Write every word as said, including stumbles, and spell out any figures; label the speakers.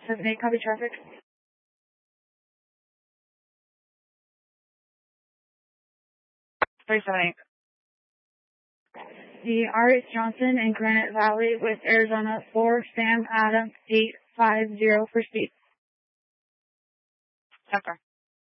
Speaker 1: seven eight, copy traffic. three seven eight. The R H Johnson in Granite Valley with Arizona four, Sam Adams eight five zero for speed. Okay.